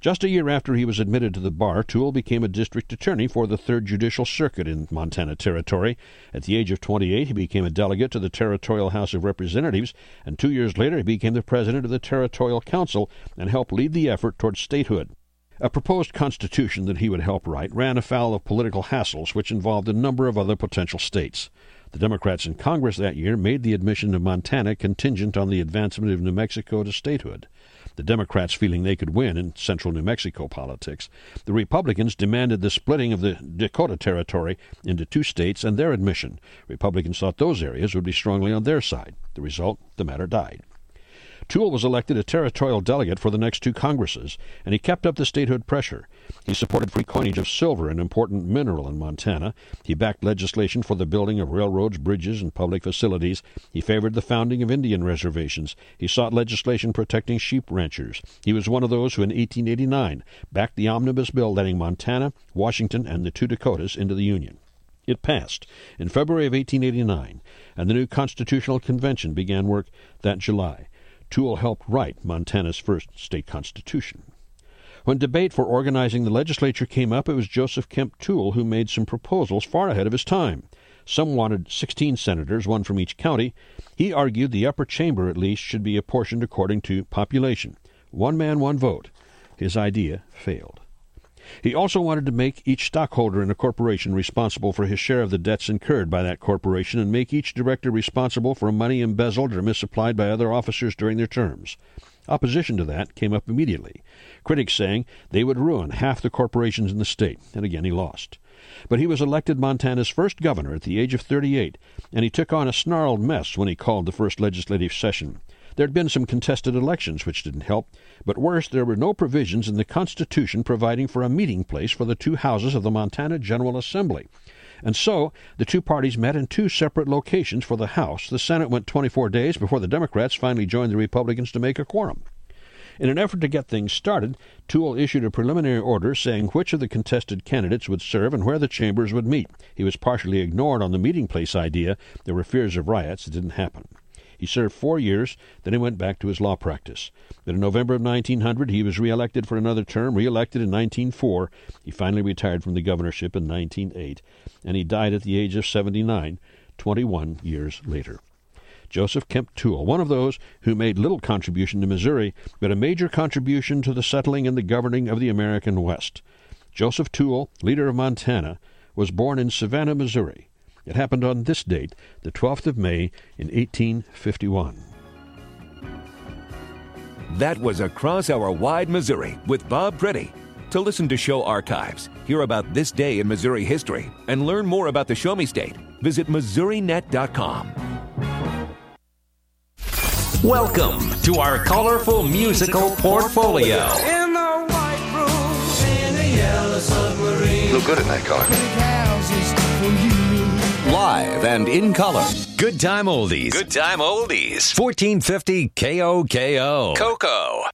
Just a year after he was admitted to the bar, Toole became a district attorney for the 3rd Judicial Circuit in Montana Territory. At the age of 28, he became a delegate to the Territorial House of Representatives, and 2 years later he became the president of the Territorial Council and helped lead the effort towards statehood. A proposed constitution that he would help write ran afoul of political hassles which involved a number of other potential states. The Democrats in Congress that year made the admission of Montana contingent on the advancement of New Mexico to statehood. The Democrats feeling they could win in central New Mexico politics. The Republicans demanded the splitting of the Dakota Territory into 2 states and their admission. Republicans thought those areas would be strongly on their side. The result, the matter died. Toole was elected a territorial delegate for the next 2 Congresses, and he kept up the statehood pressure. He supported free coinage of silver, an important mineral in Montana. He backed legislation for the building of railroads, bridges, and public facilities. He favored the founding of Indian reservations. He sought legislation protecting sheep ranchers. He was one of those who in 1889 backed the omnibus bill letting Montana, Washington, and the 2 Dakotas into the Union. It passed in February of 1889, and the new Constitutional Convention began work that July. Toole helped write Montana's first state constitution. When debate for organizing the legislature came up, it was Joseph Kemp Toole who made some proposals far ahead of his time. Some wanted 16 senators, 1 from each county. He argued the upper chamber, at least, should be apportioned according to population. 1 man, 1 vote. His idea failed. He also wanted to make each stockholder in a corporation responsible for his share of the debts incurred by that corporation and make each director responsible for money embezzled or misapplied by other officers during their terms. Opposition to that came up immediately, critics saying they would ruin half the corporations in the state, and again he lost. But he was elected Montana's first governor at the age of 38, and he took on a snarled mess when he called the first legislative session. There had been some contested elections, which didn't help, but worse, there were no provisions in the Constitution providing for a meeting place for the 2 houses of the Montana General Assembly. And so the 2 parties met in 2 separate locations for the House. The Senate went 24 days before the Democrats finally joined the Republicans to make a quorum. In an effort to get things started, Toole issued a preliminary order saying which of the contested candidates would serve and where the chambers would meet. He was partially ignored on the meeting place idea. There were fears of riots. It didn't happen. He served 4 years, then he went back to his law practice. But in November of 1900, he was reelected for another term, reelected in 1904. He finally retired from the governorship in 1908, and he died at the age of 79, 21 years later. Joseph Kemp Toole, one of those who made little contribution to Missouri, but a major contribution to the settling and the governing of the American West. Joseph Toole, leader of Montana, was born in Savannah, Missouri. It happened on this date, the 12th of May, in 1851. That was Across Our Wide Missouri with Bob Pretty. To listen to show archives, hear about this day in Missouri history, and learn more about the Show Me State, visit MissouriNet.com. Welcome to our colorful musical portfolio. In the white room, in a yellow submarine. Look good in that car. Live and in color. Good time oldies. Good time oldies. 1450 KOKO. Coco.